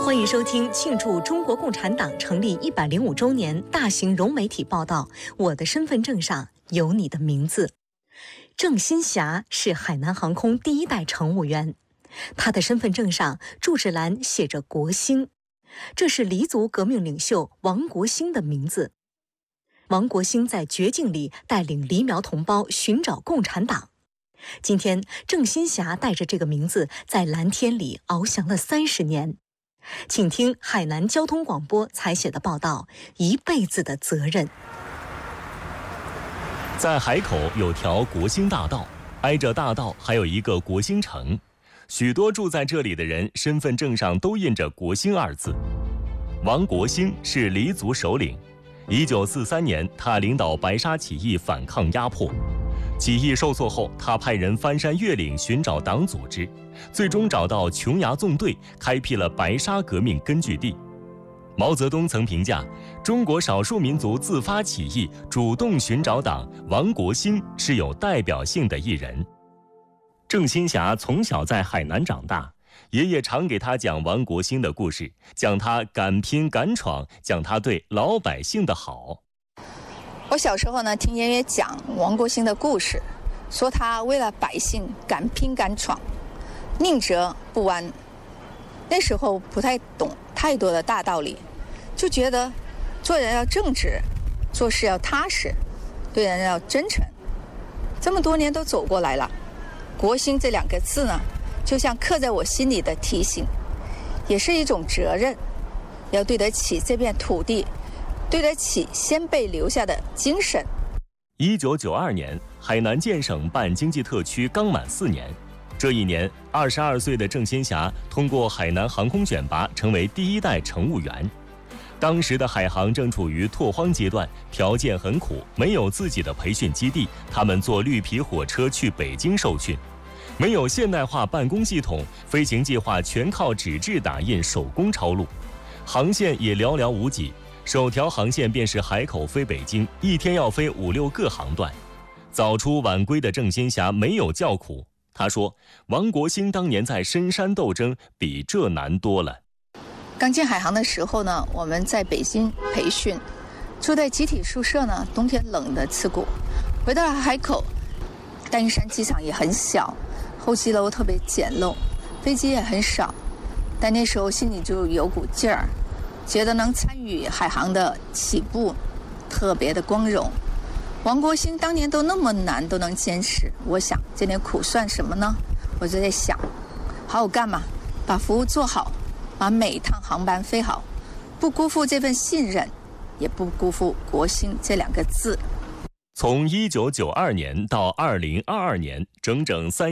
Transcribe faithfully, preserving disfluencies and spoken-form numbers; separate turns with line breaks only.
欢迎收听庆祝中国共产党成立一百零五周年大型融媒体报道。我的身份证上有你的名字。郑新霞是海南航空第一代乘务员，他的身份证上注释栏写着国兴，这是黎族革命领袖王国兴的名字。王国兴在绝境里带领黎苗同胞寻找共产党。今天，郑新霞带着这个名字在蓝天里翱翔了三十年。请听海南交通广播采写的报道《一辈子的责任》。
在海口有条国兴大道，挨着大道还有一个国兴城，许多住在这里的人身份证上都印着国兴二字。王国兴是黎族首领，一九四三年他领导白沙起义反抗压迫，起义受挫后，他派人翻山越岭寻找党组织，最终找到琼崖纵队，开辟了白沙革命根据地。毛泽东曾评价，中国少数民族自发起义、主动寻找党，王国兴是有代表性的一人。郑新霞从小在海南长大，爷爷常给他讲王国兴的故事，讲他敢拼敢闯，讲他对老百姓的好。
我小时候呢，听爷爷讲王国兴的故事，说他为了百姓敢拼敢闯，宁折不弯。那时候不太懂太多的大道理，就觉得做人要正直，做事要踏实，对人要真诚。这么多年都走过来了，国兴这两个字呢，就像刻在我心里的提醒，也是一种责任，要对得起这片土地，对得起先辈留下的精神。
一九九二年，海南建省办经济特区刚满四年，这一年，二十二岁的郑新霞通过海南航空选拔，成为第一代乘务员。当时的海航正处于拓荒阶段，条件很苦，没有自己的培训基地，他们坐绿皮火车去北京受训。没有现代化办公系统，飞行计划全靠纸质打印、手工抄录，航线也寥寥无几。首条航线便是海口飞北京，一天要飞五六个航段。早出晚归的郑新霞没有叫苦，他说：“王国兴当年在深山斗争，比这难多了。”
刚进海航的时候呢，我们在北京培训，住在集体宿舍呢，冬天冷得刺骨。回到了海口，大屿山机场也很小，候机楼特别简陋，飞机也很少，但那时候心里就有股劲儿，觉得能参与海航的起步特别的光荣。王国兴当年都那么难都能坚持，我想这点苦算什么呢？我就在想，好好干嘛，把服务做好，把每一趟航班飞好，不辜负这份信任，也不辜负国兴这两个字。
从一九九二年到二零二二年，整整三